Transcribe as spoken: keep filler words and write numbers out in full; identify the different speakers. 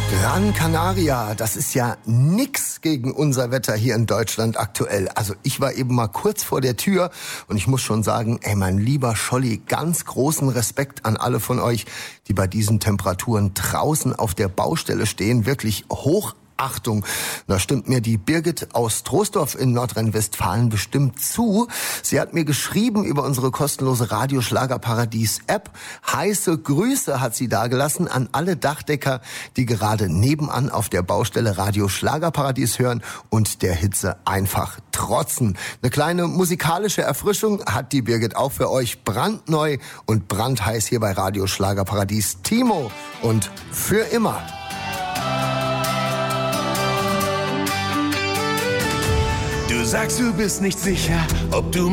Speaker 1: Gran Canaria, das ist ja nix gegen unser Wetter hier in Deutschland aktuell. Also ich war eben mal kurz vor der Tür und ich muss schon sagen, ey, mein lieber Scholli, ganz großen Respekt an alle von euch, die bei diesen Temperaturen draußen auf der Baustelle stehen. Wirklich hoch. Achtung, da stimmt mir die Birgit aus Troisdorf in Nordrhein-Westfalen bestimmt zu. Sie hat mir geschrieben über unsere kostenlose Radio-Schlagerparadies-App. Heiße Grüße hat sie dagelassen an alle Dachdecker, die gerade nebenan auf der Baustelle Radio-Schlagerparadies hören und der Hitze einfach trotzen. Eine kleine musikalische Erfrischung hat die Birgit auch für euch, brandneu und brandheiß hier bei Radio-Schlagerparadies. Timo und für immer.
Speaker 2: Du sagst, du bist nicht sicher, ob du